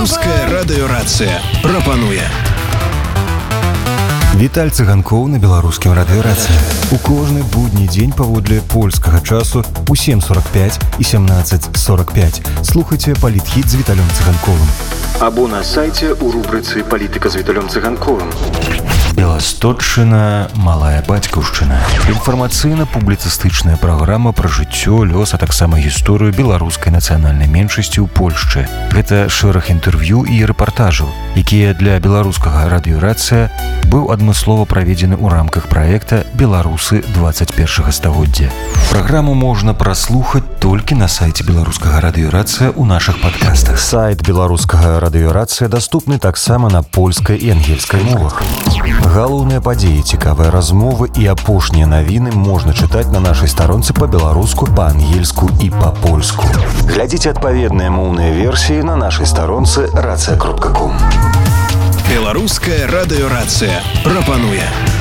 Беларуская радыёрацыя прапануе. Віталь Цыганкоў на беларускім радыёрацыі. У кожны будні дзень паводле польскага часу у 7:45 і 17:45 слухайце палітхіт з Віталем Цыганковым. Або на сайце у рубрыцы «Палітыка з Віталем Цыганковым». Беластотчына, малая бацькаўшчына. Інфармацыйна-публіцыстычная праграма пра жыццё, лёс, а таксама гісторыю беларускай нацыянальнай меншасці ў Польшчы. Гэта шэраг інтэрв'ю і рэпартажаў, якія для беларускага радыёрацыя быў адмыслова праведзены ў рамках праекта «Беларусы 21 стагоддзя». Праграму можна праслухаць толькі на сайце беларускага радыёрацыя ў нашых падкастах. Сайт беларускага радыёрацыя даступны таксама на польскай і ангельскай мовах. Галоўныя падзеі, цікавыя размовы і апошнія навіны можна чытаць на нашай старонцы па-беларуску, па-ангельску і па-польску. Глядзіце адпаведныя моўныя версіі на нашай старонцы racja.com. Беларуская радыёрацыя прапануе.